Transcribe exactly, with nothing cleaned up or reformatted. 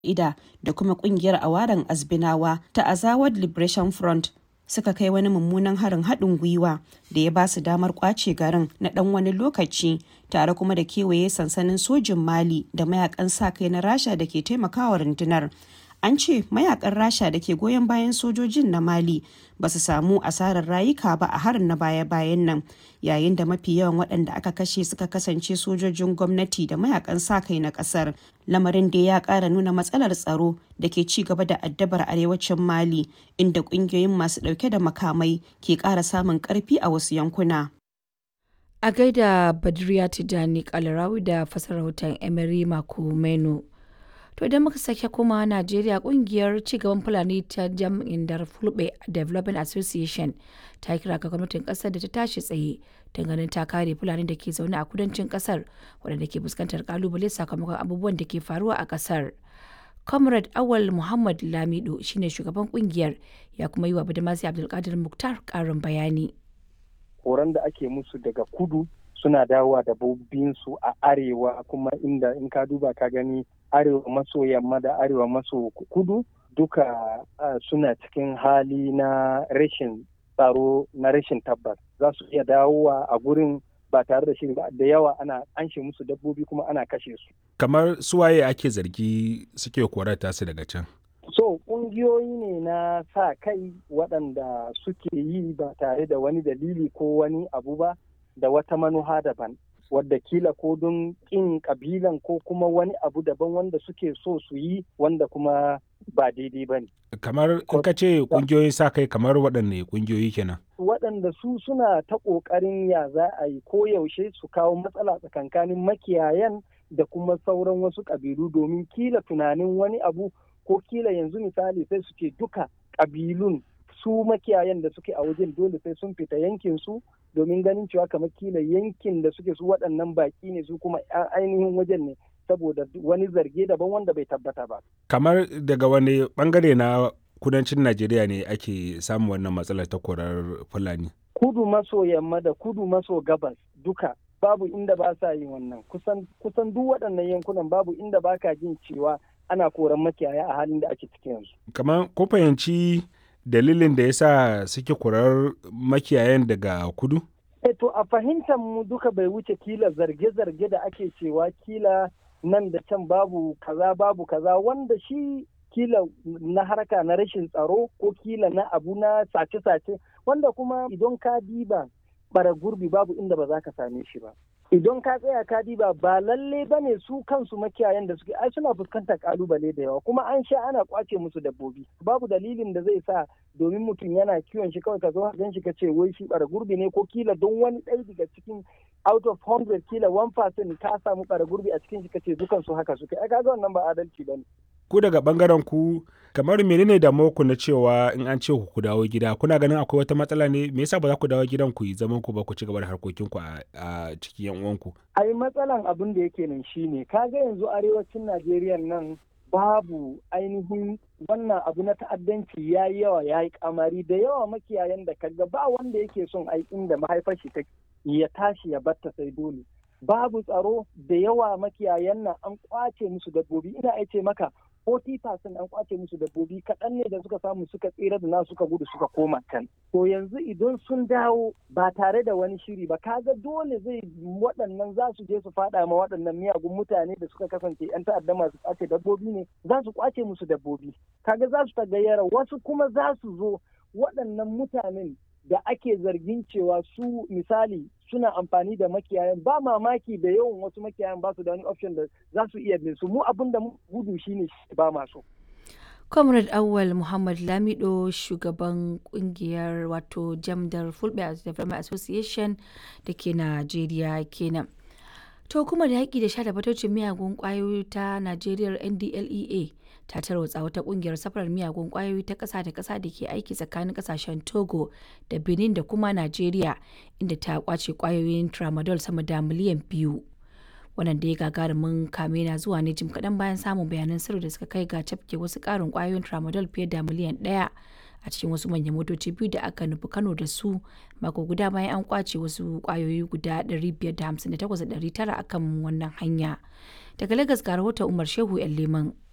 ida da kuma kungiyar awaren Azbinawa ta Azawad Liberation Front suka kai wani mummunan harin haɗin gwiwa da ya ba su damar kwace garin na ɗan wani lokaci tare kuma da kewaye sansanin sojin Mali da mayakan sa-kai na Rasha da ke taimakawa rundunar. An ce mayakan Rasha da ke goyon bayan sojojin na Mali ba su samu asarar rayuka ba a harin na baya-bayan nan, yayin da mafi yawan waɗanda aka kashe suka kasance sojojin gwamnati da mayakan sa-kai na ƙasar. Lamarin da ya ƙara nuna matsalar tsaro da ke ci gaba da addabar arewacin Mali, inda ƙungiyoyin masu ɗauke da makamai ke ƙara samun ƙarfi a wasu yankuna. A gaida Badriya Tijani Kalarawi da fasarar rahoton Emery Makumenu. To idan muka sake kuma Najeriya, kungiyar cigaban Fulani ta jam'in Dar Fulbe Development Association ta kira ga gwamnatin kasar da ta tashi tsaye don ganin ta kare Fulani da ke zaune a kudancin kasar waɗanda ke fuskantar kalubale sakamakon abubuwan da ke faruwa a kasar. Comrade Awal Muhammad Lamido shine shugaban kungiyar, ya kuma yi wa Badamasi Abdulkadir Muktar karin bayani. Horon da ake musu daga kudu suna dawowa da su a arewa, kuma inda in ka duba ka gani arewa maso yamma da arewa maso kudu duka uh, suna cikin hali na rashin tsaro, na rashin tabbas. Za su iya dawowa a gurin ba tare da shiri ba, da yawa ana anshe musu dabbobi kuma ana kashe su. Kamar suwaye ake zargi suke korata su daga can? So ƙungiyoyi ne na sa kai waɗanda suke yi ba tare da wani dalili ko wani abu ba, da wata manuha daban, wadda kila ko don ƙin ƙabilan ko kuma wani abu daban wanda suke so su yi wanda kuma ba daidai ba ne. Kamar in ka ce ƙungiyoyin sa kai, kamar waɗanne ƙungiyoyi kenan? Waɗanda su suna ta ƙoƙarin ya za a yi ko yaushe su kawo matsala tsakankanin makiyayan da kuma sauran wasu ƙabilu, domin kila tunanin wani abu ko kila yanzu misali sai su ce duka ƙabilun su makiyayan da suke a wajen dole sai sun fita yankin su, domin ganin cewa kamar kila yankin da suke su waɗannan baƙi ne, su kuma ainihin wajen ne, saboda wani zarge daban wanda bai tabbata ba. Kamar daga wani bangare na kudancin Najeriya ne ake samun wannan matsalar ta korar Fulani? Kudu maso yamma da kudu maso gabas duka babu inda ba sa yin wannan. Kusan kusan duk waɗannan yankunan babu inda ba ka jin cewa ana koran makiyaya a halin da ake cikin yanzu. Kamar ko fahimci dalilin da yasa suke korar makiyayan daga kudu? E to a fahimtar mu duka bai wuce kila zarge-zarge da ake cewa kila nan da can babu kaza babu kaza, wanda shi kila na harka na rashin tsaro ko kila na abu na sace-sace, wanda kuma idan ka diba bara gurbi babu inda ba za ka same shi ba. Idan ka tsaya ka diba ba lalle ba ne su kansu makiyayan da suke ai suna fuskantar kalubale da yawa, kuma an sha ana kwace musu dabbobi. Babu dalilin da zai sa domin mutum yana kiwon shi kawai ka zo gan shi ka ce wai shi bara gurbi ne, ko kila don wani ɗaya daga cikin out of hundred kila one percent ka samu bara gurbi a cikin shi ka ce dukan su haka suke. Ai kaga wannan ba adalci bane. Ku daga bangaren ku kamar menene damuwar ku na cewa in an ce ku dawo gida, kuna ganin akwai wata matsala ne? Me yasa ba za ku dawo gidan ku yi zaman ku ba, ku ci gaba da harkokin ku a cikin yan uwanku? Ai matsalan abin da yake nan shine kaga yanzu arewacin Najeriya nan babu ainihin wannan abu na ta'addanci ya yi yawa, ya yi kamari da yawa. Makiyayan da kaga ba wanda yake son ai inda mahaifar shi take ya tashi ya batta sai dole. Babu tsaro da yawa, makiyayan nan an kwace musu dabbobi. Ina aice maka forty percent an kwace musu dabbobi, kaɗan ne da suka samu suka tsira da na suka gudu suka koma can. To yanzu idan sun dawo ba tare da wani shiri ba, kaga dole zai waɗannan za su je su faɗa ma waɗannan miyagun mutane da suka kasance 'yan ta'adda masu kwace dabbobi ne, za su kwace musu dabbobi. Kaga za su tagayyara, wasu kuma za su zo waɗannan mutanen da ake zargin cewa su misali suna amfani da makiyayan, ba mamaki da yawan wasu makiyayan ba su da wani option da za su iya bin su. Mu abin da mu gudu shine ba maso. Comrade Awal Muhammad Lamido, shugaban kungiyar wato Jamdar Fulbe Development Association da ke Najeriya kenan. To kuma da yaƙi da sha da fatocin miyagun ƙwayoyi ta Najeriya N D L E A ta tarwatsa wata ƙungiyar safarar miyagun ƙwayoyi ta ƙasa da ƙasa da ke aiki tsakanin ƙasashen Togo da Benin da kuma Najeriya, inda ta ƙwace ƙwayoyin tramadol sama da miliyan biyu. Wannan da ya gagarumin kame na zuwa ne jim kaɗan bayan samun bayanan sirri da suka kai ga cafke wasu ƙarin ƙwayoyin tramadol fiye da miliyan ɗaya a cikin wasu manyan motoci biyu da aka nufi Kano da su mako guda bayan an kwace wasu ƙwayoyi guda ɗari biyar da hamsin da takwas da ɗari tara akan wannan hanya. Daga Lagos ga rahoton Umar Shehu 'yan Leman.